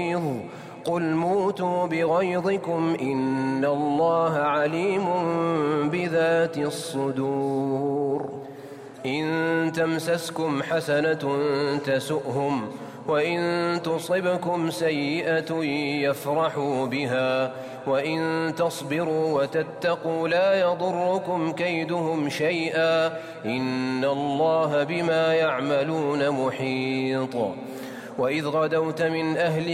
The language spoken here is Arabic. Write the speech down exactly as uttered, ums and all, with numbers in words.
قل موتوا بغيظكم إن الله عليم بذات الصدور إن تمسسكم حسنة تسؤهم وإن تصبكم سيئة يفرحوا بها وإن تصبروا وتتقوا لا يضركم كيدهم شيئا إن الله بما يعملون محيط وإذ غدوت من أهلك